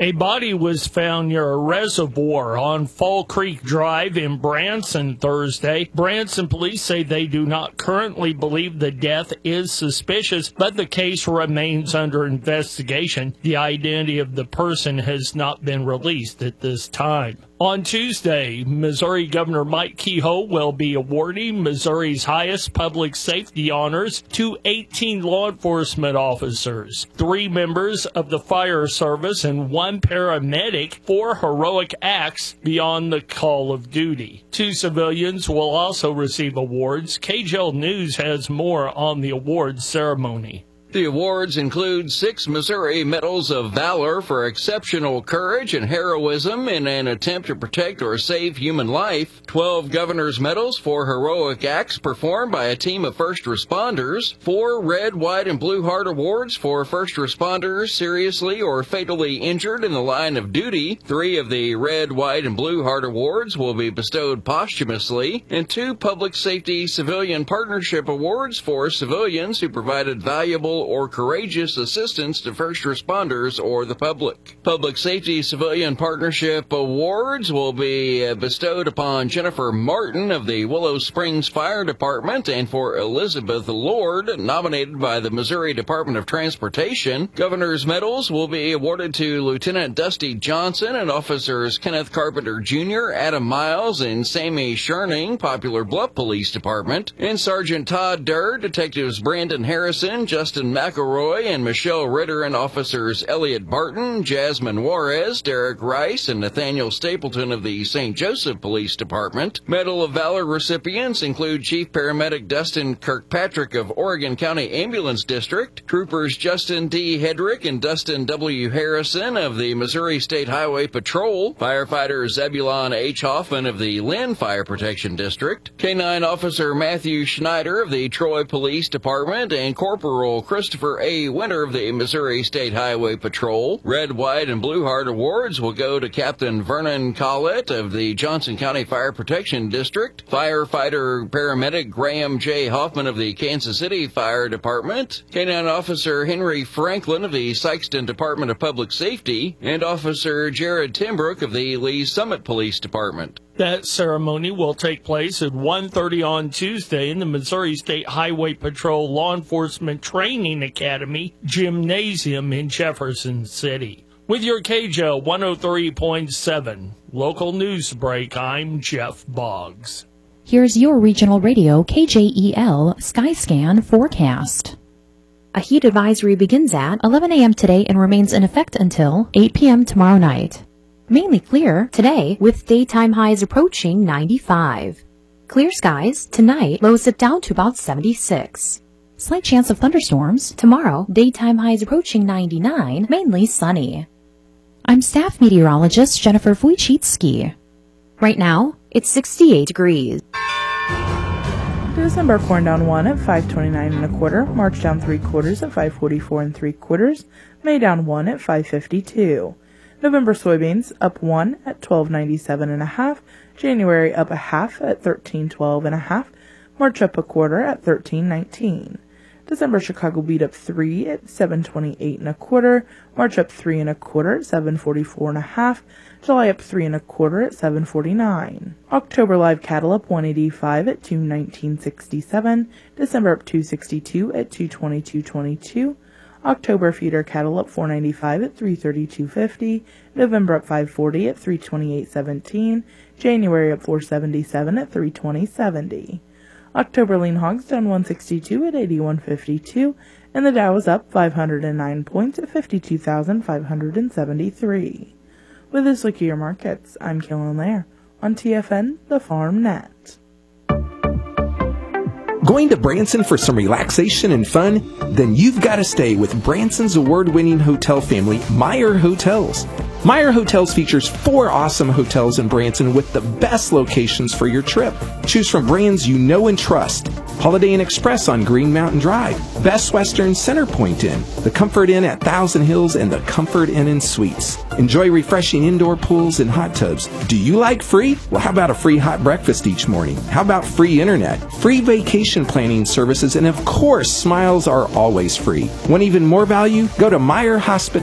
A body was found near a reservoir on Fall Creek Drive in Branson Thursday. Branson police say they do not currently believe the death is suspicious, but the case remains under investigation. The identity of the person has not been released at this time. On Tuesday, Missouri Governor Mike Kehoe will be awarding Missouri's highest public safety honors to 18 law enforcement officers, 3 members of the fire service, and 1 paramedic for heroic acts beyond the call of duty. 2 civilians will also receive awards. KJL News has more on the awards ceremony. The awards include 6 Missouri Medals of Valor for exceptional courage and heroism in an attempt to protect or save human life, 12 Governor's Medals for heroic acts performed by a team of first responders, 4 Red, White, and Blue Heart Awards for first responders seriously or fatally injured in the line of duty. 3 of the Red, White, and Blue Heart Awards will be bestowed posthumously, and 2 Public Safety Civilian Partnership Awards for civilians who provided valuable or courageous assistance to first responders or the public. Public Safety Civilian Partnership Awards will be bestowed upon Jennifer Martin of the Willow Springs Fire Department and for Elizabeth Lord, nominated by the Missouri Department of Transportation. Governor's Medals will be awarded to Lieutenant Dusty Johnson and Officers Kenneth Carpenter Jr., Adam Miles, and Sammy Scherning, Poplar Bluff Police Department, and Sergeant Todd Durr, Detectives Brandon Harrison, Justin McElroy, and Michelle Ritter, and Officers Elliot Barton, Jasmine Juarez, Derek Rice, and Nathaniel Stapleton of the St. Joseph Police Department. Medal of Valor recipients include Chief Paramedic Dustin Kirkpatrick of Oregon County Ambulance District, Troopers Justin D. Hedrick and Dustin W. Harrison of the Missouri State Highway Patrol, Firefighter Zebulon H. Hoffman of the Lynn Fire Protection District, K-9 Officer Matthew Schneider of the Troy Police Department, and Corporal Christopher A. Winter of the Missouri State Highway Patrol. Red, White, and Blue Heart Awards will go to Captain Vernon Collett of the Johnson County Fire Protection District, Firefighter Paramedic Graham J. Hoffman of the Kansas City Fire Department, K-9 Officer Henry Franklin of the Sikeston Department of Public Safety, and Officer Jared Timbrook of the Lee Summit Police Department. That ceremony will take place at 1:30 on Tuesday in the Missouri State Highway Patrol Law Enforcement Training Academy Gymnasium in Jefferson City. With your KJL 103.7 local news break, I'm Jeff Boggs. Here's your regional radio KJEL Skyscan forecast. A heat advisory begins at 11 a.m. today and remains in effect until 8 p.m. tomorrow night. Mainly clear today with daytime highs approaching 95. Clear skies tonight, lows dip down to about 76. Slight chance of thunderstorms tomorrow, daytime highs approaching 99, mainly sunny. I'm staff meteorologist Jennifer Wojcicki. Right now, it's 68 degrees. December corn down 1 at 5.29 1/4, March down 3/4 at 5.44 3/4, May down 1 at 5.52. November soybeans up 1 at 12.97 1/2, January up a half at 13.12 1/2, March up a quarter at 13.19. December Chicago beet up 3 at 7.28 1/4, March up 3 1/4 at 7.44 1/2, July up 3 1/4 at 7.49. October live cattle up 185 at 219.67, December up 262 at 222.22. October feeder cattle up 495 at 332.50, November up 540 at 328.17, January up 477 at 320.70. October lean hogs down 162 at 81.52, and the Dow is up 509 points at 52,573. With this look at your markets, I'm Killen Lair on TFN, the Farm Net. Going to Branson for some relaxation and fun? Then you've got to stay with Branson's award-winning hotel family, Meyer Hotels. Meyer Hotels features 4 awesome hotels in Branson with the best locations for your trip. Choose from brands you know and trust. Holiday Inn Express on Green Mountain Drive, Best Western Centerpoint Inn, the Comfort Inn at Thousand Hills, and the Comfort Inn and Suites. Enjoy refreshing indoor pools and hot tubs. Do you like free? Well, how about a free hot breakfast each morning? How about free internet, free vacation planning services, and of course, smiles are always free. Want even more value? Go to Meyer Hospitality